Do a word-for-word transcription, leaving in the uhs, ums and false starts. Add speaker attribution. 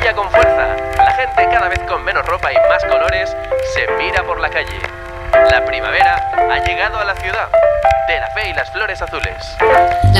Speaker 1: brilla con fuerza. La gente, cada vez con menos ropa y más colores, se mira por la calle. La primavera ha llegado a la ciudad. De la fe y las flores azules.
Speaker 2: La